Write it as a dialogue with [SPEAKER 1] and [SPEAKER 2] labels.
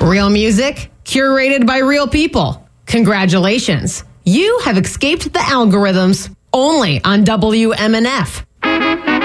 [SPEAKER 1] Real music, curated by real people. Congratulations. You have escaped the algorithms only on WMNF.